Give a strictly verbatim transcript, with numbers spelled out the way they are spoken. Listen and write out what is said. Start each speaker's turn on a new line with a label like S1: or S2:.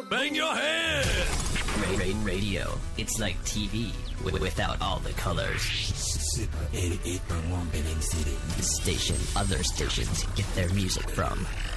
S1: Bang your head!
S2: Rain Radio. It's like T V w- without all the colors.
S3: Super eighty-eight point one Benin City.
S2: The station other stations get their music from.